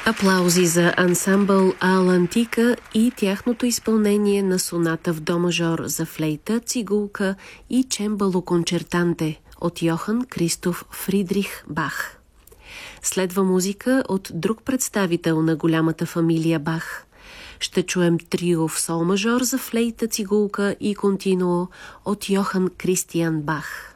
Аплаузи за ансамбъл Алантика и тяхното изпълнение на соната в до мажор за флейта, цигулка и чембало кончертанте от Йохан Кристоф Фридрих Бах. Следва музика от друг представител на голямата фамилия Бах. Ще чуем трио в сол мажор за флейта, цигулка и континуо от Йохан Кристиан Бах.